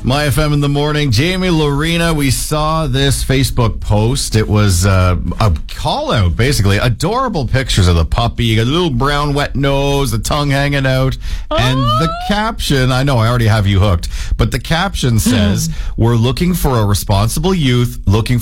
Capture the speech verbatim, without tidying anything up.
My F M in the morning. Jamie Lorena, we saw this Facebook post. It was uh, a call out, basically. Adorable pictures of the puppy. You got a little brown wet nose, the tongue hanging out. Oh. And the caption, I know I already have you hooked, but the caption says, we're looking for a responsible youth, looking